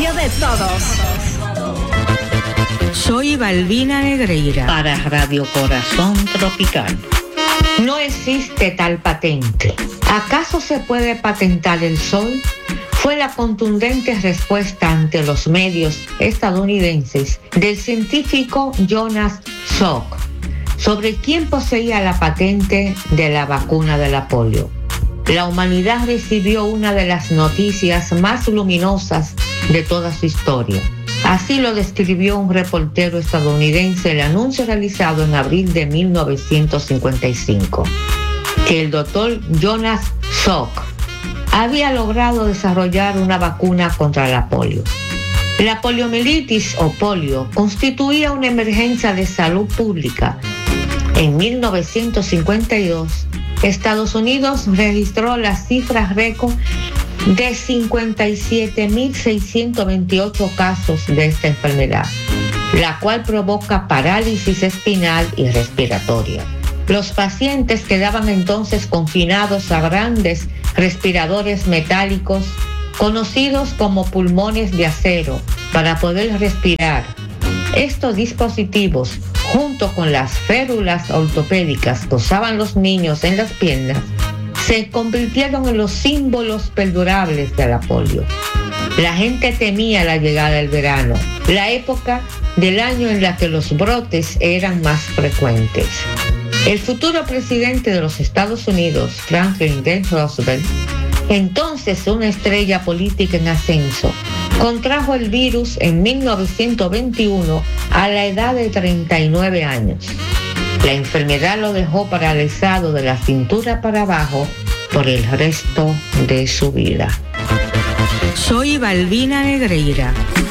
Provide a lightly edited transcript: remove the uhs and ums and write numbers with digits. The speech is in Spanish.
radio de todos. Soy Balbina Negreira. Para Radio Corazón Tropical. No existe tal patente. ¿Acaso se puede patentar el sol? Fue la contundente respuesta ante los medios estadounidenses del científico Jonas Salk sobre quién poseía la patente de la vacuna de la polio. La humanidad recibió una de las noticias más luminosas de toda su historia. Así lo describió un reportero estadounidense el anuncio realizado en abril de 1955, que el doctor Jonas Salk había logrado desarrollar una vacuna contra la polio. La poliomielitis o polio constituía una emergencia de salud pública. En 1952, Estados Unidos registró las cifras récord de 57.628 casos de esta enfermedad, la cual provoca parálisis espinal y respiratoria. Los pacientes quedaban entonces confinados a grandes respiradores metálicos, conocidos como pulmones de acero, para poder respirar. Estos dispositivos, junto con las férulas ortopédicas que usaban los niños en las piernas, se convirtieron en los símbolos perdurables de la polio. La gente temía la llegada del verano, la época del año en la que los brotes eran más frecuentes. El futuro presidente de los Estados Unidos, Franklin D. Roosevelt, entonces una estrella política en ascenso, contrajo el virus en 1921 a la edad de 39 años. La enfermedad lo dejó paralizado de la cintura para abajo por el resto de su vida. Soy Balbina Negreira.